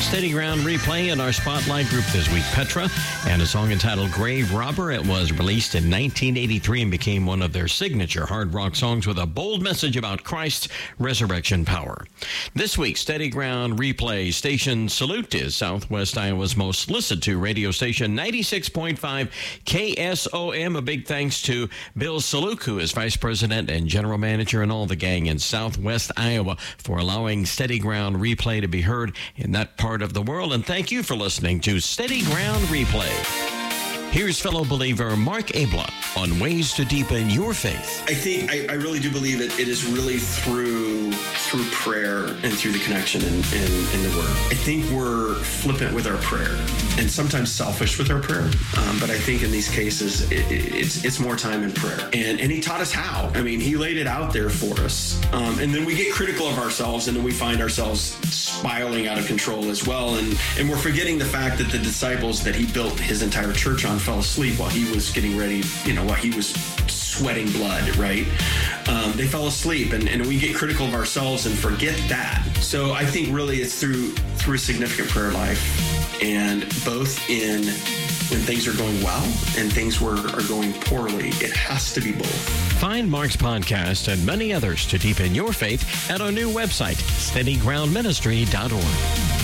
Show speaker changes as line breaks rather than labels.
Steady Ground replay in our spotlight group this week, Petra, and a song entitled Grave Robber. It was released in 1983 and became one of their signature hard rock songs with a bold message about Christ's resurrection power. This week's Steady Ground replay station salute is Southwest Iowa's most listened to radio station, 96.5 KSOM. A big thanks to Bill Saluk, who is Vice President and General Manager, and all the gang in Southwest Iowa for allowing Steady Ground replay to be heard in that part of the world. And thank you for listening to Steady Ground Replay. Here's fellow believer Mark Abla on ways to deepen your faith.
I really do believe it is really through prayer and through the connection in the Word. I think we're flippant with our prayer and sometimes selfish with our prayer. But I think in these cases, it's more time in prayer. And he taught us how. I mean, he laid it out there for us. And then we get critical of ourselves, and then we find ourselves spiraling out of control as well. And we're forgetting the fact that the disciples that he built his entire church on fell asleep while he was getting ready, while he was sweating blood, right? They fell asleep, and we get critical of ourselves and forget that. So I think really it's through a significant prayer life, and both in when things are going well and things are going poorly. It has to be both.
Find Mark's podcast and many others to deepen your faith at our new website, steadygroundministry.org.